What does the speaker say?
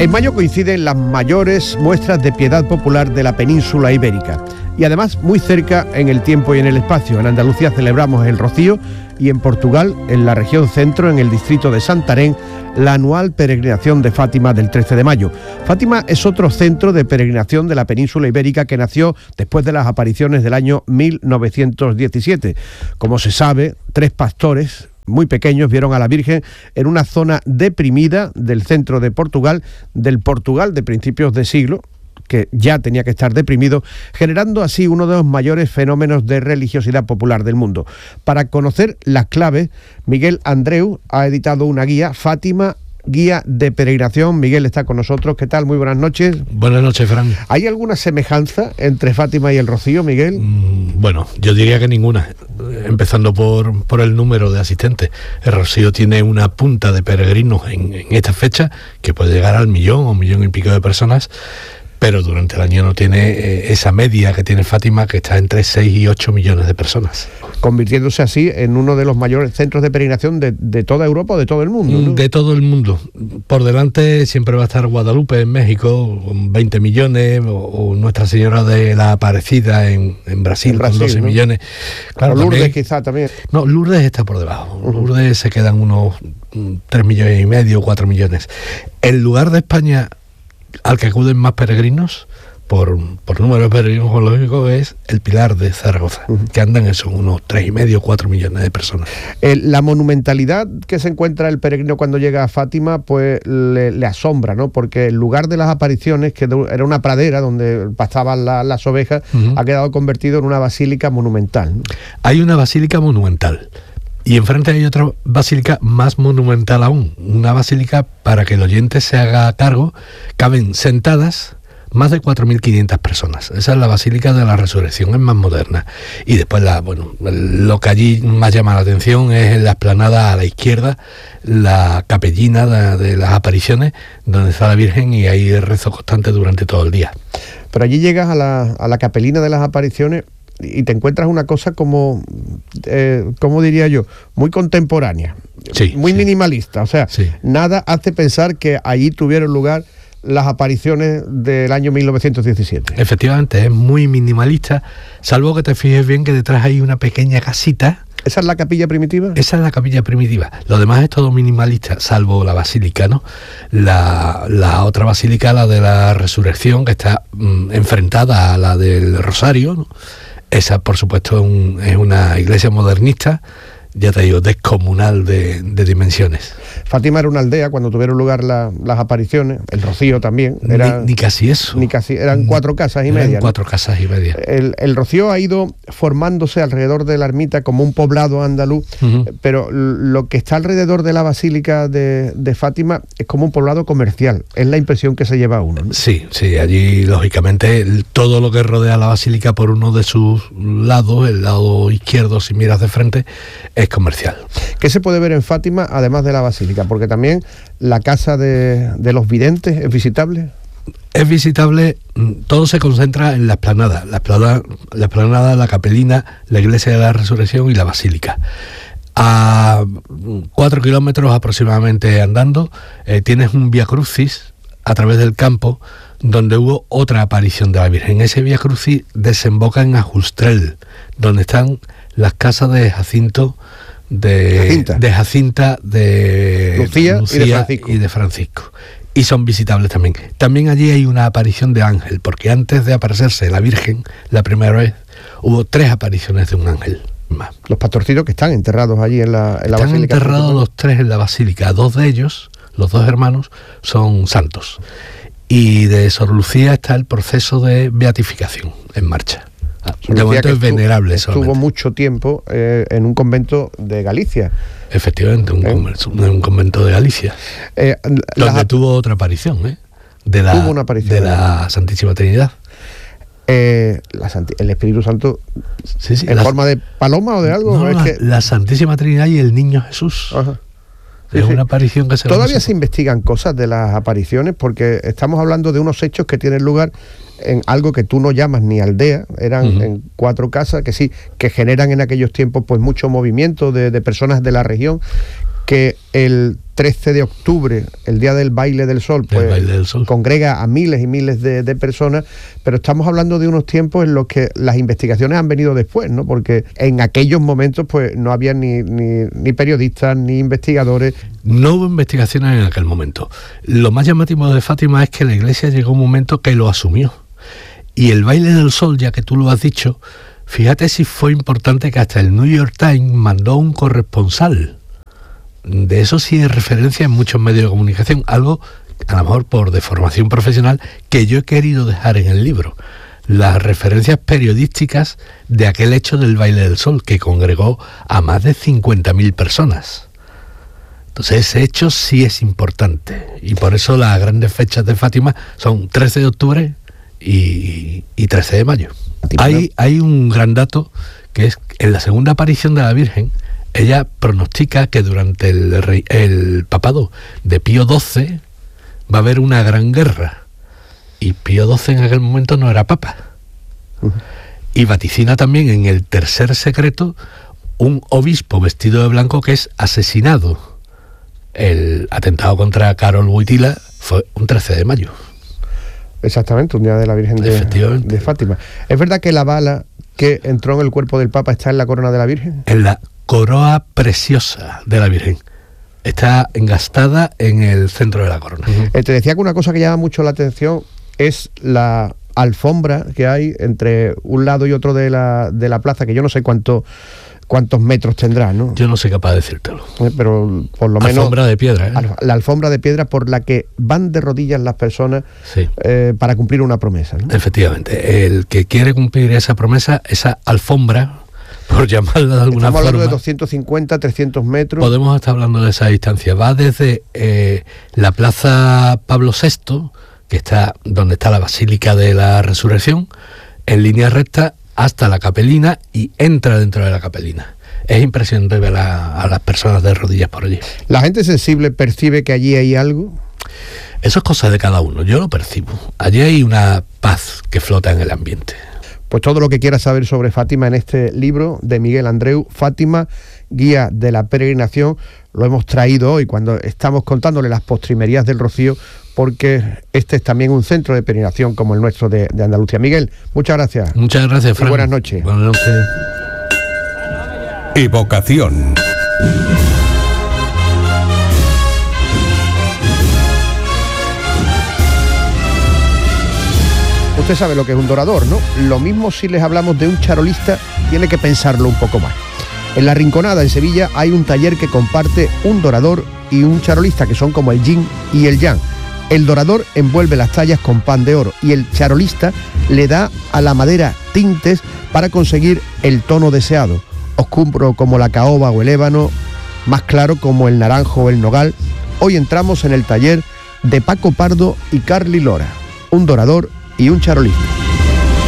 En mayo coinciden las mayores muestras de piedad popular de la península ibérica y además muy cerca en el tiempo y en el espacio. En Andalucía celebramos el Rocío y en Portugal, en la región centro, en el distrito de Santarém, la anual peregrinación de Fátima del 13 de mayo. Fátima es otro centro de peregrinación de la península ibérica que nació después de las apariciones del año 1917. Como se sabe, 3 pastores muy pequeños vieron a la Virgen en una zona deprimida del centro de Portugal, del Portugal de principios de siglo, que ya tenía que estar deprimido, generando así uno de los mayores fenómenos de religiosidad popular del mundo. Para conocer las claves, Miguel Andreu ha editado una guía, Fátima, guía de peregrinación. Miguel está con nosotros. ¿Qué tal? Muy buenas noches. Buenas noches, Fran. ¿Hay alguna semejanza entre Fátima y el Rocío, Miguel? Bueno, yo diría que ninguna, empezando por el número de asistentes. El Rocío tiene una punta de peregrinos en esta fecha que puede llegar al 1.000.000 o 1.000.000 y pico de personas, pero durante el año no tiene esa media que tiene Fátima, que está entre 6 y 8 millones de personas. Convirtiéndose así en uno de los mayores centros de peregrinación de toda Europa o de todo el mundo, ¿no? De todo el mundo. Por delante siempre va a estar Guadalupe en México, con 20 millones, o Nuestra Señora de la Aparecida en Brasil, con 12 millones. Claro, o Lourdes también, quizá también. No, Lourdes está por debajo. Lourdes se quedan unos 3 millones y medio, 4 millones. El lugar de España al que acuden más peregrinos por número de peregrinos geológicos es el Pilar de Zaragoza, que andan en unos 3,5, 4 millones de personas. La monumentalidad que se encuentra el peregrino cuando llega a Fátima, pues le asombra, ¿no? Porque el lugar de las apariciones, que era una pradera donde pastaban las ovejas, ha quedado convertido en una basílica monumental, ¿no? Hay una basílica monumental. Y enfrente hay otra basílica más monumental aún, una basílica, para que el oyente se haga cargo, caben sentadas más de 4.500 personas. Esa es la Basílica de la Resurrección, es más moderna. Y después, lo que allí más llama la atención es en la explanada a la izquierda, la capellina de las apariciones, donde está la Virgen, y hay rezo constante durante todo el día. Pero allí llegas a la capellina de las apariciones y te encuentras una cosa como, ¿cómo diría yo? Muy contemporánea, muy minimalista. O sea, nada hace pensar que allí tuvieron lugar las apariciones del año 1917. Efectivamente, es muy minimalista, salvo que te fijes bien que detrás hay una pequeña casita. ¿Esa es la capilla primitiva? Esa es la capilla primitiva. Lo demás es todo minimalista, salvo la basílica, ¿no? La otra basílica, la de la Resurrección, que está enfrentada a la del Rosario, ¿no? Esa, por supuesto, es una iglesia modernista, ya te digo, descomunal de dimensiones. Fátima era una aldea cuando tuvieron lugar las apariciones, el Rocío también. Ni casi eso. Eran 4 casas y media. Eran 4 casas y media. El Rocío ha ido formándose alrededor de la ermita como un poblado andaluz, pero lo que está alrededor de la Basílica de Fátima es como un poblado comercial. Es la impresión que se lleva uno, ¿no? Sí, allí lógicamente todo lo que rodea la Basílica por uno de sus lados, el lado izquierdo, si miras de frente, es comercial. ¿Qué se puede ver en Fátima además de la basílica? Porque también la casa de los videntes es visitable. Es visitable, todo se concentra en la explanada. La explanada, la capelina, la iglesia de la Resurrección y la basílica. A 4 kilómetros aproximadamente andando, tienes un Vía Crucis a través del campo donde hubo otra aparición de la Virgen. Ese Vía Crucis desemboca en Ajustrel, donde están las casas de Jacinta, de Lucía y de Francisco. Y son visitables también. También allí hay una aparición de ángel, porque antes de aparecerse la Virgen, la primera vez, hubo 3 apariciones de un ángel más. Los pastorcitos que están enterrados allí en la basílica. Están enterrados los 3 en la basílica. 2 de ellos, los 2 hermanos, son santos. Y de Sor Lucía está el proceso de beatificación en marcha. De momento es venerable. Estuvo mucho tiempo en un convento de Galicia. Efectivamente, un convento de Galicia. Donde tuvo otra aparición, tuvo una aparición de la Santísima Trinidad. El Espíritu Santo, ¿en forma de paloma o de algo? No, la Santísima Trinidad y el Niño Jesús. Ajá. Es una aparición que se... Todavía se investigan cosas de las apariciones, porque estamos hablando de unos hechos que tienen lugar en algo que tú no llamas ni aldea, eran en 4 casas que generan en aquellos tiempos pues mucho movimiento de personas de la región. que el 13 de octubre, el día del Baile del Sol, pues congrega a miles y miles de personas, pero estamos hablando de unos tiempos en los que las investigaciones han venido después, ¿no? Porque en aquellos momentos pues no había ni periodistas ni investigadores. No hubo investigaciones en aquel momento. Lo más llamativo de Fátima es que la Iglesia llegó a un momento que lo asumió. Y el Baile del Sol, ya que tú lo has dicho, fíjate si fue importante que hasta el New York Times mandó un corresponsal. De eso sí hay referencia en muchos medios de comunicación, algo a lo mejor por deformación profesional que yo he querido dejar en el libro. Las referencias periodísticas de aquel hecho del Baile del Sol, que congregó a más de 50.000 personas. Entonces ese hecho sí es importante, y por eso las grandes fechas de Fátima son 13 de octubre y 13 de mayo. Hay un gran dato, que es en la segunda aparición de la Virgen. Ella pronostica que durante el papado de Pío XII va a haber una gran guerra. Y Pío XII en aquel momento no era papa. Y vaticina también en el tercer secreto un obispo vestido de blanco que es asesinado. El atentado contra Karol Wojtyła fue un 13 de mayo. Exactamente, un día de la Virgen de Fátima. ¿Es verdad que la bala que entró en el cuerpo del Papa está en la corona de la Virgen? En la coroa preciosa de la Virgen. Está engastada en el centro de la corona. Te decía que una cosa que llama mucho la atención es la alfombra que hay entre un lado y otro de la plaza, que yo no sé cuántos metros tendrá, ¿no? Yo no soy capaz de decírtelo. Pero por lo menos... Alfombra de piedra, ¿eh? La alfombra de piedra por la que van de rodillas las personas, sí, para cumplir una promesa, ¿no? Efectivamente. El que quiere cumplir esa promesa, esa alfombra, por llamarla de alguna forma... Estamos hablando de 250, 300 metros. Podemos estar hablando de esa distancia. Va desde la Plaza Pablo VI, que está donde está la Basílica de la Resurrección, en línea recta, hasta la capelina, y entra dentro de la capelina. Es impresionante ver a las personas de rodillas por allí. ¿La gente sensible percibe que allí hay algo? Eso es cosa de cada uno, yo lo percibo. Allí hay una paz que flota en el ambiente. Pues todo lo que quieras saber sobre Fátima en este libro de Miguel Andreu, Fátima, guía de la peregrinación, lo hemos traído hoy cuando estamos contándole las postrimerías del Rocío, porque este es también un centro de peregrinación como el nuestro de Andalucía. Miguel, muchas gracias. Muchas gracias, Fran. Y buenas noches. Buenas noches. Evocación. Usted sabe lo que es un dorador, ¿no? Lo mismo si les hablamos de un charolista, tiene que pensarlo un poco más. En La Rinconada, en Sevilla, hay un taller que comparte un dorador y un charolista, que son como el yin y el yang. El dorador envuelve las tallas con pan de oro y el charolista le da a la madera tintes para conseguir el tono deseado. Oscuro como la caoba o el ébano, más claro como el naranjo o el nogal. Hoy entramos en el taller de Paco Pardo y Carly Lora, un dorador y un charolista.